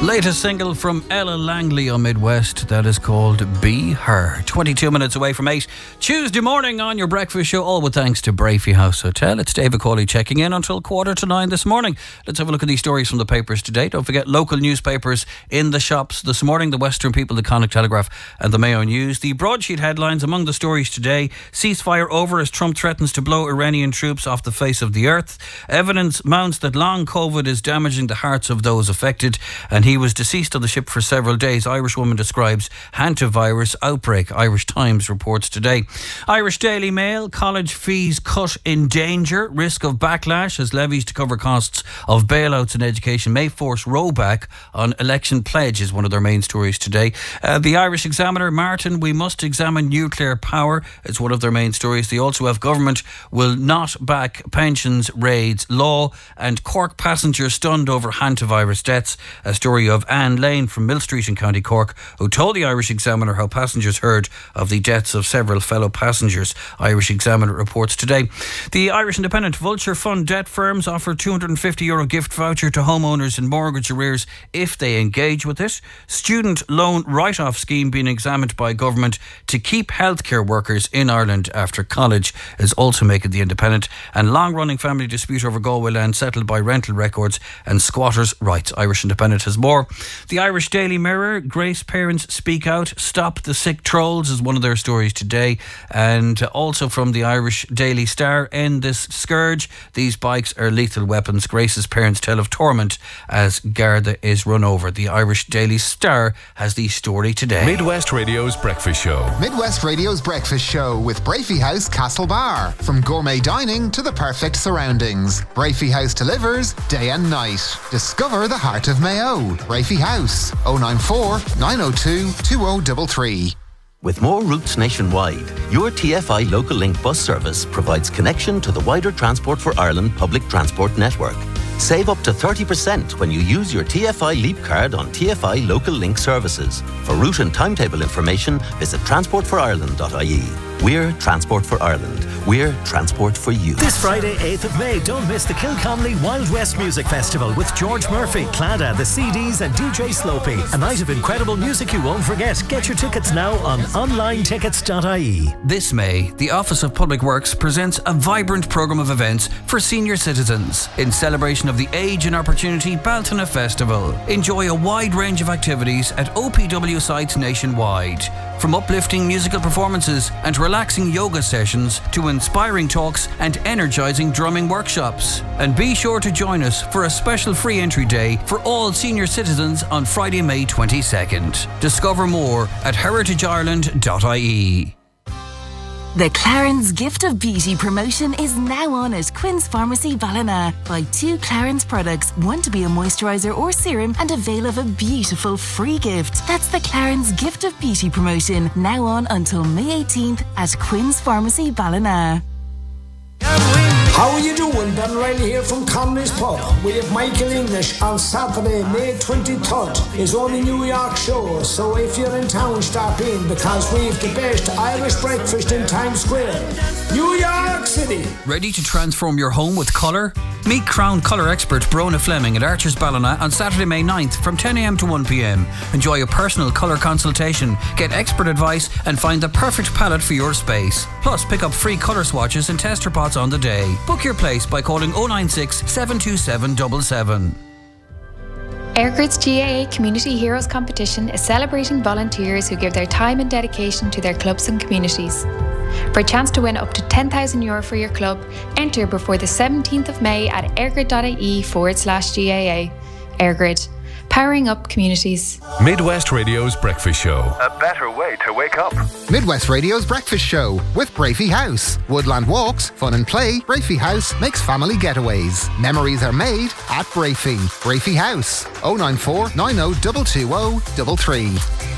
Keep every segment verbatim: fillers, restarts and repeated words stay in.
Latest single from Ella Langley on Midwest, that is called Be Her. twenty-two minutes away from eight. Tuesday morning on your breakfast show, all with thanks to Brafey House Hotel. It's David Cawley checking in until quarter to nine this morning. Let's have a look at these stories from the papers today. Don't forget local newspapers in the shops this morning. The Western People, the Connacht Telegraph and the Mayo News. The broadsheet headlines among the stories today: ceasefire over as Trump threatens to blow Iranian troops off the face of the earth. Evidence mounts that long COVID is damaging the hearts of those affected. And he was deceased on the ship for several days. Irish woman describes hantavirus outbreak. Irish Times reports today. Irish Daily Mail: college fees cut in danger. Risk of backlash as levies to cover costs of bailouts in education may force rollback on election pledge, is one of their main stories today. Uh, the Irish Examiner: Martin, we must examine nuclear power. It's one of their main stories. They also have government will not back pensions raids law, and Cork passengers stunned over hantavirus deaths. A story of Anne Lane from Mill Street in County Cork, who told the Irish Examiner how passengers heard of the deaths of several fellow passengers. Irish Examiner reports today. The Irish Independent: Vulture Fund debt firms offer two hundred fifty euro gift voucher to homeowners in mortgage arrears if they engage with it. Student loan write-off scheme being examined by government to keep healthcare workers in Ireland after college is also making the Independent. And long-running family dispute over Galway land settled by rental records and squatters' rights. Irish Independent has more. The Irish Daily Mirror: Grace parents speak out, stop the sick trolls, is one of their stories today. And also from the Irish Daily Star: end this scourge, these bikes are lethal weapons. Grace's parents tell of torment as Garda is run over. The Irish Daily Star has the story today. Midwest Radio's Breakfast Show. Midwest Radio's Breakfast Show with Brafey House Castlebar. From gourmet dining to the perfect surroundings, Brafey House delivers day and night. Discover the heart of Mayo. Brafey House, oh nine four, nine oh two, two oh three three. With more routes nationwide, your T F I Local Link bus service provides connection to the wider Transport for Ireland public transport network. Save up to thirty percent when you use your T F I Leap card on T F I Local Link services. For route and timetable information, visit transport for ireland dot I E. We're Transport for Ireland. We're transport for you. This Friday, eighth of May, don't miss the Kilconnelly Wild West Music Festival with George Murphy, Clada, the C Ds and D J Slopey. A night of incredible music you won't forget. Get your tickets now on online tickets dot I E. This May, the Office of Public Works presents a vibrant programme of events for senior citizens in celebration of the Age and Opportunity Baltana Festival. Enjoy a wide range of activities at O P W sites nationwide. From uplifting musical performances and relaxing yoga sessions to inspiring talks and energising drumming workshops. And be sure to join us for a special free entry day for all senior citizens on Friday, May twenty-second. Discover more at heritage ireland dot I E. The Clarence Gift of Beauty promotion is now on at Quinn's Pharmacy Ballina. Buy two Clarence products, one to be a moisturiser or serum, and avail of a beautiful free gift. That's the Clarence Gift of Beauty promotion, now on until May eighteenth at Quinn's Pharmacy Ballina. How are you doing? Ben Riley here from Conley's Pub. We have Michael English on Saturday, May twenty-third. It's only New York show, so if you're in town, stop in because we have the best Irish breakfast in Times Square. New York City. Ready to transform your home with colour? Meet Crown colour expert Brona Fleming at Archer's Ballina on Saturday, May ninth from ten a m to one p m. Enjoy a personal colour consultation, get expert advice and find the perfect palette for your space. Plus, pick up free colour swatches and tester pots on the day. Book your place by calling oh nine six, seven two seven seven seven. Airgrid's G A A Community Heroes Competition is celebrating volunteers who give their time and dedication to their clubs and communities. For a chance to win up to ten thousand euro for your club, enter before the seventeenth of May at airgrid dot I E forward slash G A A. Airgrid, powering up communities. Midwest Radio's Breakfast Show. A better way to wake up. Midwest Radio's Breakfast Show with Brafey House. Woodland walks, fun and play. Brafey House makes family getaways. Memories are made at Brafey. Brafey House, oh nine four, nine oh two two oh three three.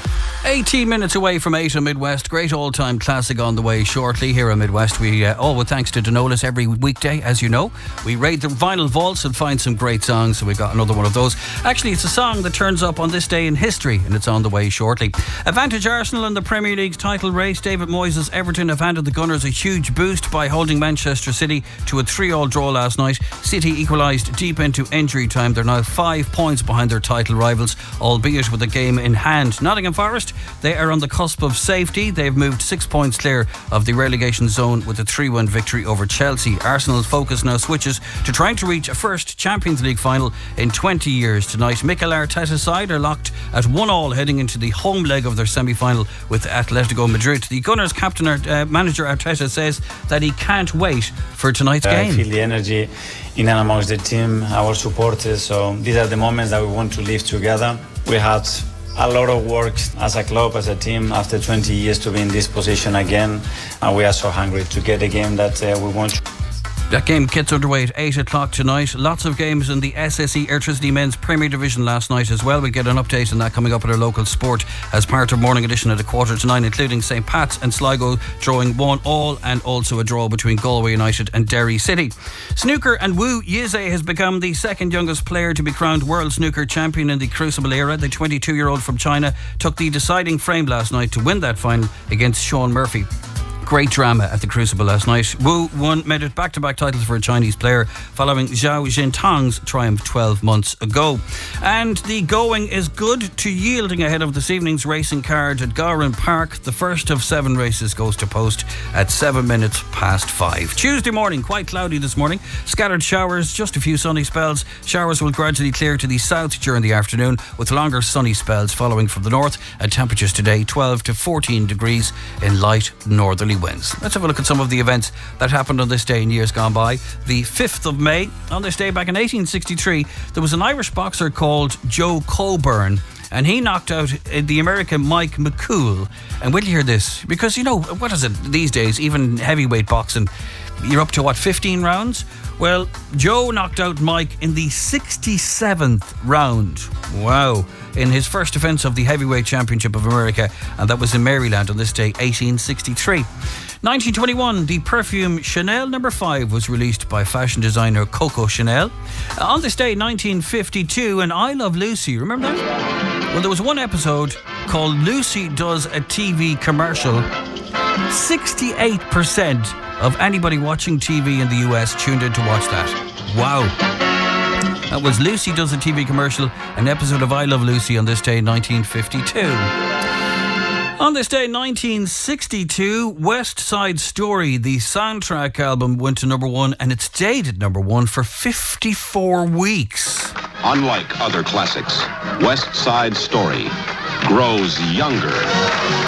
eighteen minutes away from eight on Midwest. Great all-time classic on the way shortly here on Midwest. We, uh, all with thanks to Denolis every weekday, as you know. We raid the vinyl vaults and find some great songs, so we've got another one of those. Actually, it's a song that turns up on this day in history, and it's on the way shortly. Advantage Arsenal in the Premier League's title race. David Moyes' Everton have handed the Gunners a huge boost by holding Manchester City to a three-all draw last night. City equalised deep into injury time. They're now five points behind their title rivals, albeit with a game in hand. Nottingham Forest, they are on the cusp of safety. They've moved six points clear of the relegation zone with a three one victory over Chelsea. Arsenal's focus now switches to trying to reach a first Champions League final in twenty years tonight. Mikel Arteta's side are locked at one all heading into the home leg of their semi-final with Atletico Madrid. The Gunners captain, uh, manager Arteta, says that he can't wait for tonight's game. I feel the energy in and amongst the team, our supporters. So these are the moments that we want to live together. We had a lot of work as a club, as a team, after twenty years to be in this position again, and we are so hungry to get a game that uh, we want. That game gets underway at eight o'clock tonight. Lots of games in the S S E Airtricity Men's Premier Division last night as well. We'll get an update on that coming up at our local sport as part of Morning Edition at a quarter to nine, including Saint Pat's and Sligo drawing one all, and also a draw between Galway United and Derry City. Snooker and Wu Yizhe has become the second youngest player to be crowned World Snooker Champion in the Crucible era. The twenty-two-year-old from China took the deciding frame last night to win that final against Sean Murphy. Great drama at the Crucible last night. Wu won, made it back-to-back titles for a Chinese player following Zhao Jintang's triumph twelve months ago. And the going is good to yielding ahead of this evening's racing card at Gowran Park. The first of seven races goes to post at seven minutes past five. Tuesday morning, quite cloudy this morning. Scattered showers, just a few sunny spells. Showers will gradually clear to the south during the afternoon, with longer sunny spells following from the north. And temperatures today twelve to fourteen degrees in light northerly winds. Let's have a look at some of the events that happened on this day in years gone by. The fifth of May, on this day back in eighteen sixty-three, there was an Irish boxer called Joe Coburn, and he knocked out the American Mike McCool. And will you hear this? Because, you know, what is it these days, even heavyweight boxing, you're up to what, fifteen rounds? Well, Joe knocked out Mike in the sixty-seventh round. Wow. In his first defence of the Heavyweight Championship of America, and that was in Maryland on this day, eighteen sixty-three. nineteen twenty-one, the perfume Chanel number five was released by fashion designer Coco Chanel. Uh, on this day, nineteen fifty-two, and I Love Lucy, remember that? Well, there was one episode called Lucy Does a T V Commercial. sixty-eight percent of anybody watching T V in the U S tuned in to watch that. Wow. That was Lucy Does a T V Commercial, an episode of I Love Lucy on this day, nineteen fifty-two. On this day, nineteen sixty-two, West Side Story, the soundtrack album, went to number one, and it stayed at number one for fifty-four weeks. Unlike other classics, West Side Story grows younger.